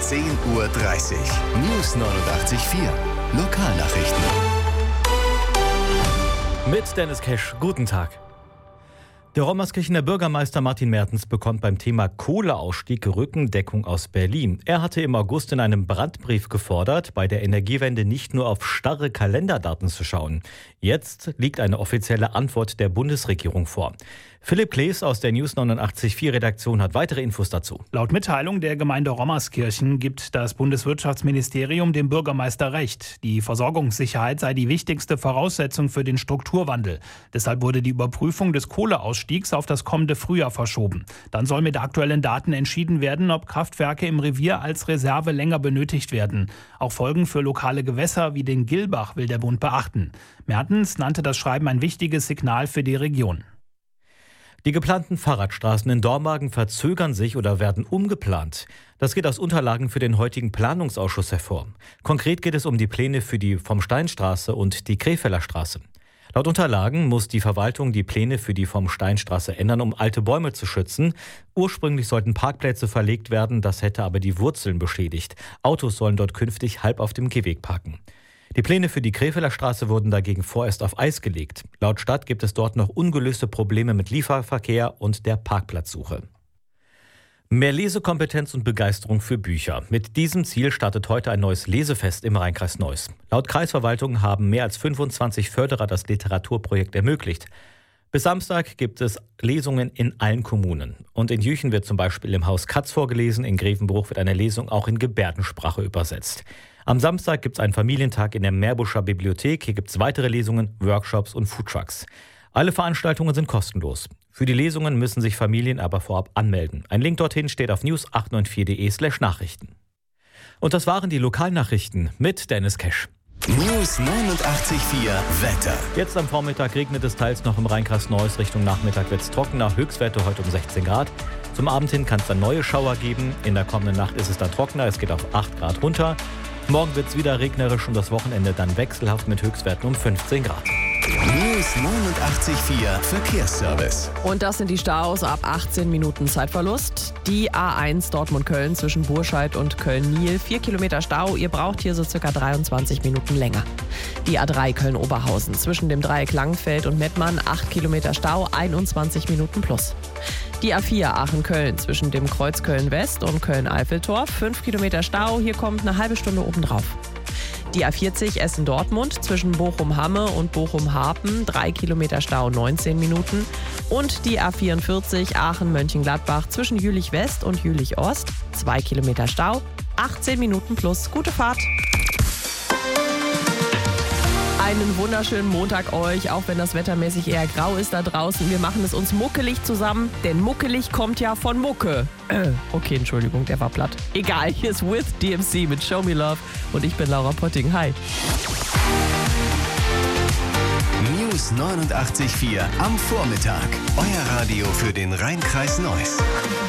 10:30 Uhr. News 89.4 Lokalnachrichten. Mit Dennis Kesch, guten Tag. Der Rommerskirchener Bürgermeister Martin Mertens bekommt beim Thema Kohleausstieg Rückendeckung aus Berlin. Er hatte im August in einem Brandbrief gefordert, bei der Energiewende nicht nur auf starre Kalenderdaten zu schauen. Jetzt liegt eine offizielle Antwort der Bundesregierung vor. Philipp Klees aus der News 89.4 Redaktion hat weitere Infos dazu. Laut Mitteilung der Gemeinde Rommerskirchen gibt das Bundeswirtschaftsministerium dem Bürgermeister recht. Die Versorgungssicherheit sei die wichtigste Voraussetzung für den Strukturwandel. Deshalb wurde die Überprüfung des Kohleausstiegs auf das kommende Frühjahr verschoben. Dann soll mit aktuellen Daten entschieden werden, ob Kraftwerke im Revier als Reserve länger benötigt werden. Auch Folgen für lokale Gewässer wie den Gilbach will der Bund beachten. Mertens nannte das Schreiben ein wichtiges Signal für die Region. Die geplanten Fahrradstraßen in Dormagen verzögern sich oder werden umgeplant. Das geht aus Unterlagen für den heutigen Planungsausschuss hervor. Konkret geht es um die Pläne für die Vom-Stein-Straße und die Krefelder Straße. Laut Unterlagen muss die Verwaltung die Pläne für die Vom-Stein-Straße ändern, um alte Bäume zu schützen. Ursprünglich sollten Parkplätze verlegt werden, das hätte aber die Wurzeln beschädigt. Autos sollen dort künftig halb auf dem Gehweg parken. Die Pläne für die Krefelder Straße wurden dagegen vorerst auf Eis gelegt. Laut Stadt gibt es dort noch ungelöste Probleme mit Lieferverkehr und der Parkplatzsuche. Mehr Lesekompetenz und Begeisterung für Bücher. Mit diesem Ziel startet heute ein neues Lesefest im Rheinkreis Neuss. Laut Kreisverwaltung haben mehr als 25 Förderer das Literaturprojekt ermöglicht. Bis Samstag gibt es Lesungen in allen Kommunen. Und in Jüchen wird zum Beispiel im Haus Katz vorgelesen, in Grevenbruch wird eine Lesung auch in Gebärdensprache übersetzt. Am Samstag gibt es einen Familientag in der Meerbuscher Bibliothek. Hier gibt es weitere Lesungen, Workshops und Foodtrucks. Alle Veranstaltungen sind kostenlos. Für die Lesungen müssen sich Familien aber vorab anmelden. Ein Link dorthin steht auf news894.de/Nachrichten. Und das waren die Lokalnachrichten mit Dennis Kesch. News 89.4 Wetter. Jetzt am Vormittag regnet es teils noch im Rheinkreis Neuss. Richtung Nachmittag wird es trockener. Höchstwerte heute um 16 Grad. Zum Abend hin kann es dann neue Schauer geben. In der kommenden Nacht ist es dann trockener. Es geht auf 8 Grad runter. Morgen wird es wieder regnerisch und das Wochenende dann wechselhaft mit Höchstwerten um 15 Grad. News 89.4 Verkehrsservice. Und das sind die Staus ab 18 Minuten Zeitverlust. Die A1 Dortmund-Köln zwischen Burscheid und Köln-Niel. 4 Kilometer Stau. Ihr braucht hier so circa 23 Minuten länger. Die A3 Köln-Oberhausen zwischen dem Dreieck Langfeld und Mettmann. 8 Kilometer Stau, 21 Minuten plus. Die A4 Aachen-Köln zwischen dem Kreuz Köln-West und Köln-Eiffeltor. 5 Kilometer Stau. Hier kommt eine halbe Stunde obendrauf. Die A40 Essen-Dortmund zwischen Bochum-Hamme und Bochum-Harpen, 3 Kilometer Stau, 19 Minuten. Und die A44 Aachen-Mönchengladbach zwischen Jülich-West und Jülich-Ost, 2 Kilometer Stau, 18 Minuten plus. Gute Fahrt! Einen wunderschönen Montag euch, auch wenn das wettermäßig eher grau ist da draußen. Wir machen es uns muckelig zusammen, denn muckelig kommt ja von Mucke. Okay, Entschuldigung, der war platt. Egal, hier ist With DMC mit Show Me Love und ich bin Laura Potting. Hi. News 89.4 am Vormittag. Euer Radio für den Rheinkreis Neuss.